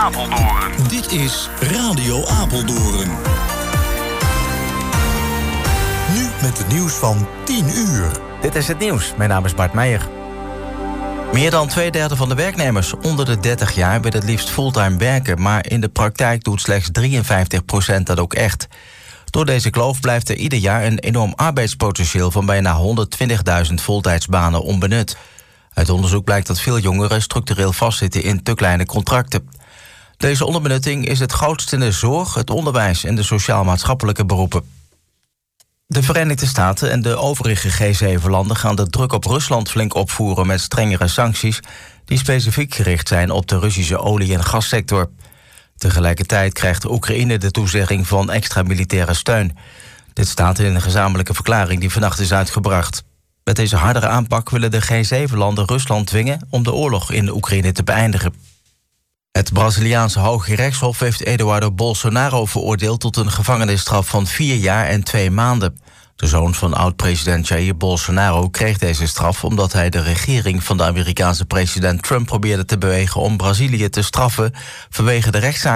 Apeldoorn. Dit is Radio Apeldoorn. Nu met het nieuws van 10 uur. Dit is het nieuws. Mijn naam is Bart Meijer. Meer dan 2/3 van de werknemers onder de 30 jaar wil het liefst fulltime werken, maar in de praktijk doet slechts 53% dat ook echt. Door deze kloof blijft er ieder jaar een enorm arbeidspotentieel van bijna 120.000 voltijdsbanen onbenut. Uit onderzoek blijkt dat veel jongeren structureel vastzitten in te kleine contracten. Deze onderbenutting is het grootst in de zorg, het onderwijs en de sociaal-maatschappelijke beroepen. De Verenigde Staten en de overige G7-landen gaan de druk op Rusland flink opvoeren met strengere sancties die specifiek gericht zijn op de Russische olie- en gassector. Tegelijkertijd krijgt Oekraïne de toezegging van extra militaire steun. Dit staat in een gezamenlijke verklaring die vannacht is uitgebracht. Met deze hardere aanpak willen de G7-landen Rusland dwingen om de oorlog in Oekraïne te beëindigen. Het Braziliaanse Hoge Rechtshof heeft Eduardo Bolsonaro veroordeeld tot een gevangenisstraf van 4 jaar en 2 maanden. De zoon van oud-president Jair Bolsonaro kreeg deze straf omdat hij de regering van de Amerikaanse president Trump probeerde te bewegen om Brazilië te straffen vanwege de rechtszaak